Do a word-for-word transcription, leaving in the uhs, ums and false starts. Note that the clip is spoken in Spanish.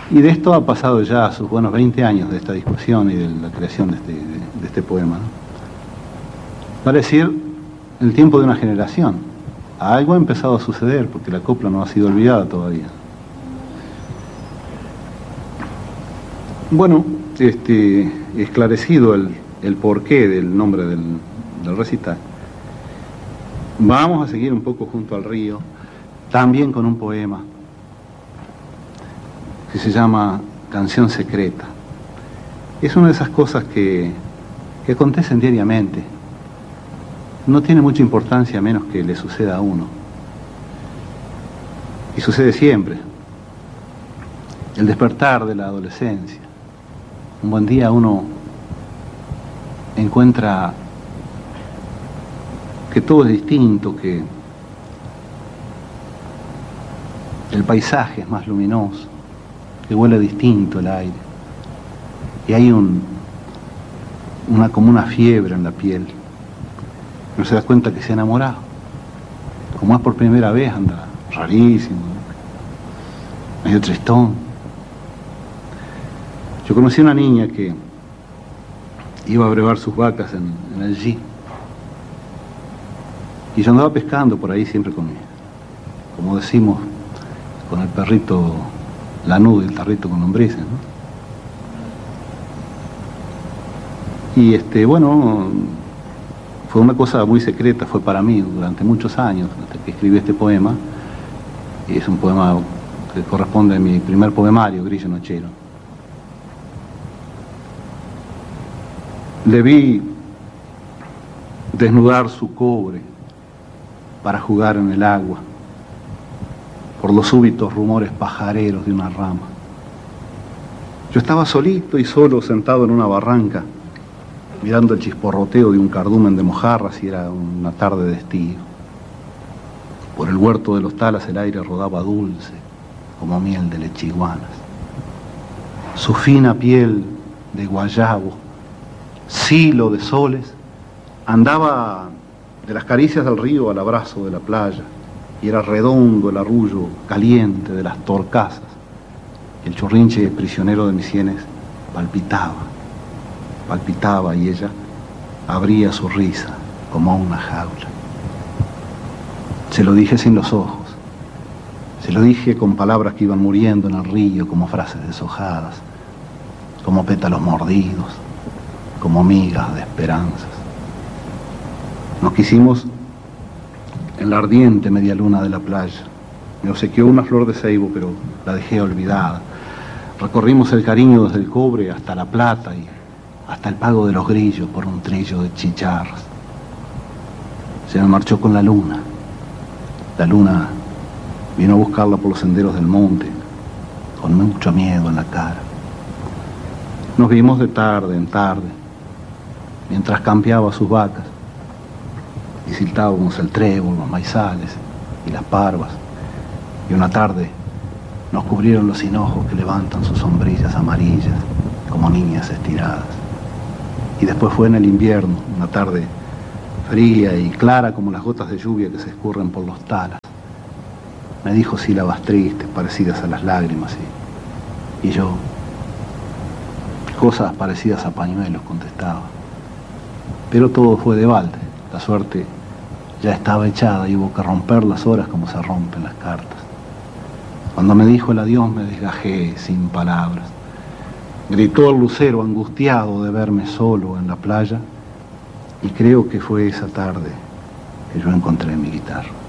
Y de esto ha pasado ya sus buenos veinte años de esta discusión y de la creación de este, de, de este poema, ¿no? Vale decir, el tiempo de una generación. Algo ha empezado a suceder porque la copla no ha sido olvidada todavía. Bueno, este, esclarecido el, el porqué del nombre del, del recital, vamos a seguir un poco junto al río, también con un poema que se llama Canción Secreta. Es una de esas cosas que, que acontecen diariamente. No tiene mucha importancia a menos que le suceda a uno. Y sucede siempre. El despertar de la adolescencia. Un buen día uno encuentra que todo es distinto, que el paisaje es más luminoso, que huele distinto el aire. Y hay un, una, como una fiebre en la piel. Uno se da cuenta que se ha enamorado. Como es por primera vez, anda rarísimo, medio tristón. Yo conocí a una niña que iba a brevar sus vacas en, en el G. Y yo andaba pescando por ahí siempre con, como decimos, con el perrito lanudo y el tarrito con lombrices, ¿no? Y este, bueno, fue una cosa muy secreta, fue para mí durante muchos años, hasta que escribí este poema. Y es un poema que corresponde a mi primer poemario, Grillo Nochero. Le vi desnudar su cobre para jugar en el agua, por los súbitos rumores pajareros de una rama. Yo estaba solito y solo sentado en una barranca, mirando el chisporroteo de un cardumen de mojarras, y era una tarde de estío. Por el huerto de los talas el aire rodaba dulce, como miel de lechiguanas. Su fina piel de guayabo, silo de soles, andaba de las caricias del río al abrazo de la playa, y era redondo el arrullo caliente de las torcasas. El chorrinche prisionero de mis sienes palpitaba, palpitaba, y ella abría su risa como una jaula. Se lo dije sin los ojos, se lo dije con palabras que iban muriendo en el río, como frases deshojadas, como pétalos mordidos, como migas de esperanzas. Nos quisimos en la ardiente media luna de la playa. Me obsequió una flor de ceibo, pero la dejé olvidada. Recorrimos el cariño desde el cobre hasta la plata y hasta el pago de los grillos por un trillo de chicharras. Se me marchó con la luna. La luna vino a buscarla por los senderos del monte, con mucho miedo en la cara. Nos vimos de tarde en tarde, mientras campeaba sus vacas, y siltábamos el trébol, los maizales y las parvas, y una tarde nos cubrieron los hinojos que levantan sus sombrillas amarillas como niñas estiradas. Y después fue en el invierno, una tarde fría y clara como las gotas de lluvia que se escurren por los talas. Me dijo sílabas tristes, parecidas a las lágrimas, y, y yo, cosas parecidas a pañuelos, contestaba. Pero todo fue de balde. La suerte ya estaba echada y hubo que romper las horas como se rompen las cartas. Cuando me dijo el adiós me desgajé sin palabras. Gritó el lucero angustiado de verme solo en la playa, y creo que fue esa tarde que yo encontré mi guitarra.